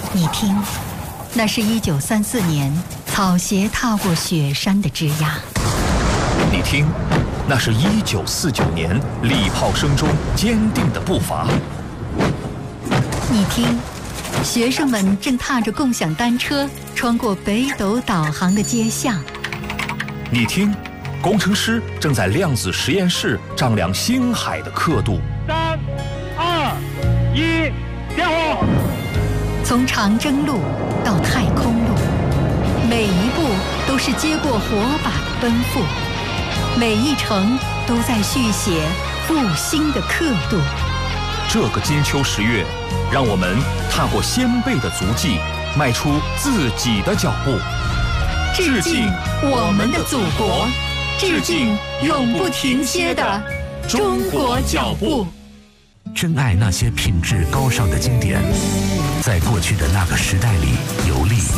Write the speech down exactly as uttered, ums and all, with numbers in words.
你听，那是一九三四年草鞋踏过雪山的枝桠。 你听，那是一九四九年礼炮声中坚定的步伐。 你听，学生们正踏着共享单车穿过北斗导航的街巷。 你听，工程师正在量子实验室丈量星海的刻度。 三、二、一，点火！ 从长征路到太空路，每一步都是接过火把的奔赴，每一程都在续写复兴的刻度。 这个金秋十月，让我们踏过先辈的足迹，迈出自己的脚步。 致敬我们的祖国，致敬永不停歇的中国脚步。 珍爱那些品质高尚的经典，在过去的那个时代里游历。